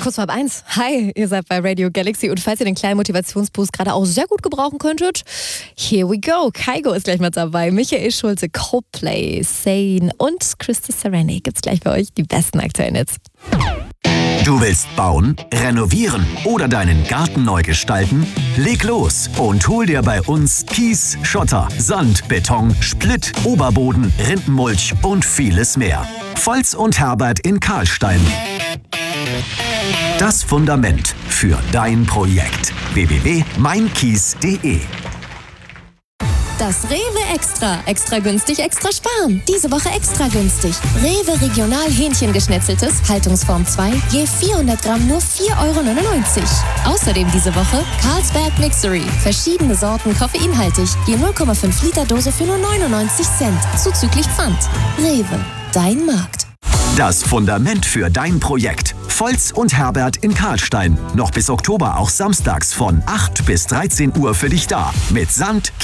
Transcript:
Kurz vor 1. Hi, ihr seid bei Radio Galaxy und falls ihr den kleinen Motivationsboost gerade auch sehr gut gebrauchen könntet, here we go. Kygo ist gleich mit dabei, Michael Schulze, Coldplay, Sane und Krista Sereni gibt's gleich bei euch die besten aktuellen Hits. Du willst bauen, renovieren oder deinen Garten neu gestalten? Leg los und hol dir bei uns Kies, Schotter, Sand, Beton, Splitt, Oberboden, Rindenmulch und vieles mehr. Volz und Herbert in Karlstein. Das Fundament für dein Projekt. www.meinkies.de. Das Rewe Extra. Extra günstig, extra sparen. Diese Woche extra günstig. Rewe Regional Hähnchengeschnetzeltes, Haltungsform 2, je 400 Gramm nur 4,99 €. Außerdem diese Woche Carlsberg Mixery. Verschiedene Sorten koffeinhaltig, je 0,5 Liter Dose für nur 99 Cent. Zuzüglich Pfand. Rewe, dein Markt. Das Fundament für dein Projekt. Volz und Herbert in Karlstein. Noch bis Oktober auch samstags von 8 bis 13 Uhr für dich da. Mit Sand,